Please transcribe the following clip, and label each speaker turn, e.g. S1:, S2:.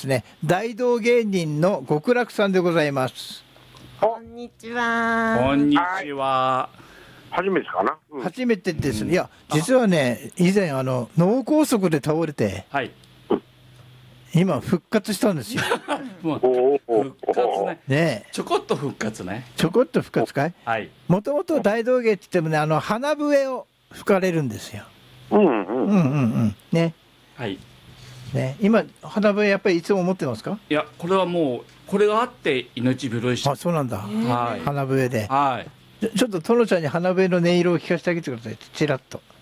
S1: ですね、大道芸人の極楽さんでございます。
S2: こんにちは。
S3: こんにちは。
S4: 初めてかな、
S1: 初めてですね。いや、実はね、以前脳梗塞で倒れて、
S3: はい。
S1: 今復活したんですよ。
S3: もう復活ね。
S1: ねえ、
S3: ちょこっと復活ね。
S1: ちょこっと復活かい。
S3: はい。
S1: もともと大道芸って言ってもね、鼻笛を吹かれるんですよ。ね。
S3: はい。
S1: ね、今鼻笛やっぱりいつも持ってますか？
S3: いや、これはもうこれがあって命拾いして。
S1: あ、そうなんだ。
S3: はい。
S1: 鼻笛で。
S3: はい。
S1: ちょっとトノちゃんに鼻笛の音色を聞かせてあげてください。ちらっと。